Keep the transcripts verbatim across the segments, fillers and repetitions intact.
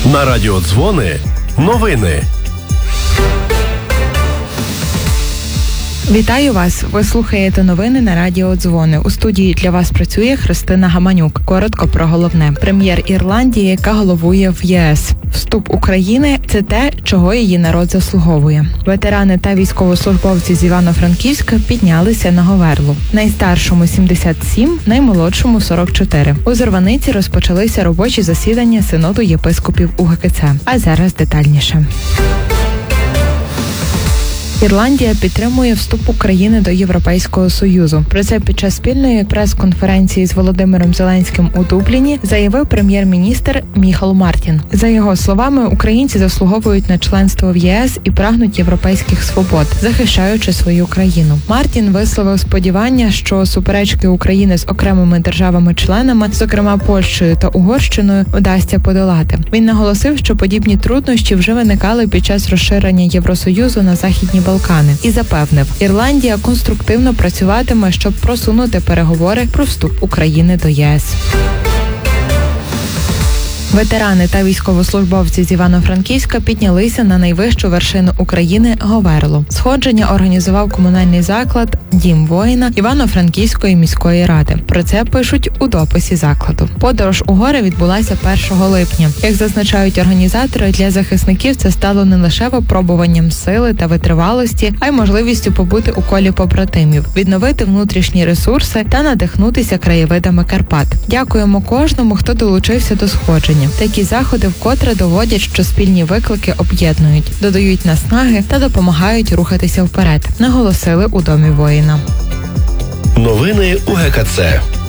На радіо Дзвони новини. Вітаю вас! Ви слухаєте новини на радіо Дзвони. У студії для вас працює Христина Гаманюк. Коротко про головне. Прем'єр Ірландії, яка головує в ЄС. Вступ України – це те, чого її народ заслуговує. Ветерани та військовослужбовці з Івано-Франківська піднялися на Говерлу. Найстаршому – сімдесят сім, наймолодшому – сорок чотири. У Зарваниці розпочалися робочі засідання Синоду єпископів УГКЦ. А зараз детальніше. Ірландія підтримує вступ України до Європейського Союзу. Про це під час спільної прес-конференції з Володимиром Зеленським у Дубліні заявив прем'єр-міністр Міхал Мартін. За його словами, українці заслуговують на членство в ЄС і прагнуть європейських свобод, захищаючи свою країну. Мартін висловив сподівання, що суперечки України з окремими державами-членами, зокрема Польщею та Угорщиною, вдасться подолати. Він наголосив, що подібні труднощі вже виникали під час розширення Євросоюзу на Західні Балкани і запевнив, Ірландія конструктивно працюватиме, щоб просунути переговори про вступ України до ЄС. Ветерани та військовослужбовці з Івано-Франківська піднялися на найвищу вершину України – Говерлу. Сходження організував комунальний заклад «Дім воїна» Івано-Франківської міської ради. Про це пишуть у дописі закладу. Подорож у гори відбулася першого липня. Як зазначають організатори, для захисників це стало не лише випробуванням сили та витривалості, а й можливістю побути у колі побратимів, відновити внутрішні ресурси та надихнутися краєвидами Карпат. Дякуємо кожному, хто долучився до сходження. Такі заходи вкотре доводять, що спільні виклики об'єднують, додають наснаги та допомагають рухатися вперед, наголосили у Домі воїна. Новини УГКЦ.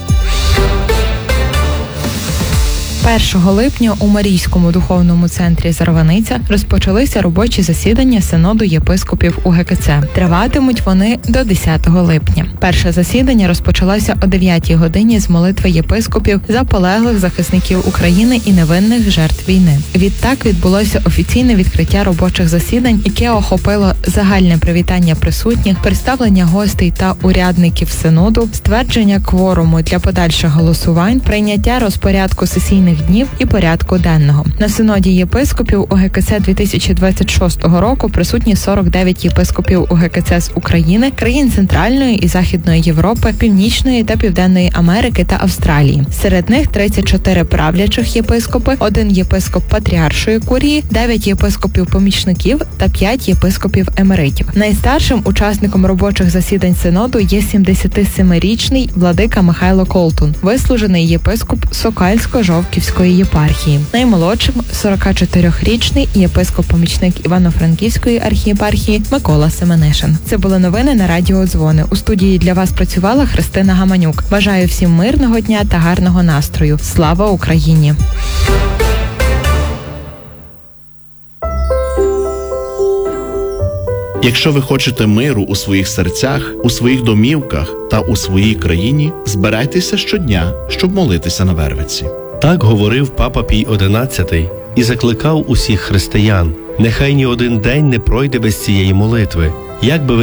першого липня у Марійському духовному центрі Зарваниця розпочалися робочі засідання Синоду єпископів УГКЦ. Триватимуть вони до десятого липня. Перше засідання розпочалося о дев'ятій годині з молитви єпископів за полеглих захисників України і невинних жертв війни. Відтак відбулося офіційне відкриття робочих засідань, яке охопило загальне привітання присутніх, представлення гостей та урядників Синоду, ствердження кворуму для подальших голосувань, прийняття розпорядку сесійних днів і порядку денного. На Синоді єпископів УГКЦ дві тисячі двадцять шостого року присутні сорок дев'ять єпископів УГКЦ з України, країн Центральної і Західної Європи, Північної та Південної Америки та Австралії. Серед них тридцять чотири правлячих єпископи, один єпископ Патріаршої курії, дев'ять єпископів-помічників та п'ять єпископів-емеритів. Найстаршим учасником робочих засідань Синоду є сімдесятисемирічний владика Михайло Колтун, вислужений єпископ Сокальсько-Жовківської єпархії. Наймолодшим – сорокачотирирічний єпископ-помічник Івано-Франківської архієпархії Микола Семенишин. Це були новини на радіо Дзвони. У студії для вас працювала Христина Гаманюк. Бажаю всім мирного дня та гарного настрою. Слава Україні! Якщо ви хочете миру у своїх серцях, у своїх домівках та у своїй країні, збирайтеся щодня, щоб молитися на Вервиці. Так говорив папа Пій одинадцятий і закликав усіх християн. Нехай ні один день не пройде без цієї молитви. Як би ви